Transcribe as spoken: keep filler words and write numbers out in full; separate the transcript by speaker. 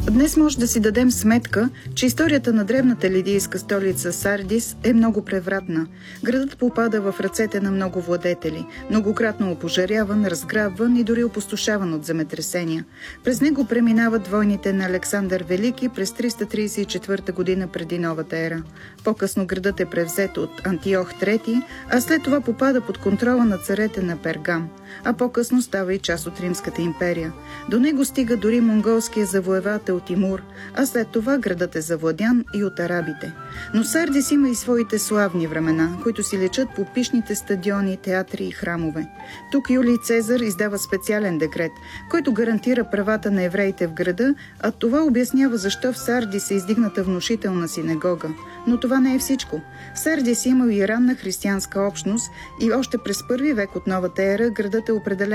Speaker 1: Днес може да си дадем сметка, че историята на древната лидийска столица Сардис е много превратна. Градът попада в ръцете на много владетели, многократно опожаряван, разграбван и дори опустошаван от земетресения. През него преминават войните на Александър Велики през триста тридесет и четвърта година преди новата ера. По-късно градът е превзет от Антиох трети, а след това попада под контрола на царете на Пергам, а по-късно става и част от Римската империя. До него стига дори монголския завоевател Тимур, а след това градът е завладян и от арабите. Но Сардис има и своите славни времена, които си лечат по пишните стадиони, театри и храмове. Тук Юлий Цезар издава специален декрет, който гарантира правата на евреите в града, а това обяснява защо в Сардис е издигната внушителна синагога. Но това не е всичко. В Сардис има и ранна християнска общност и още през първи век от новата ера градът е определен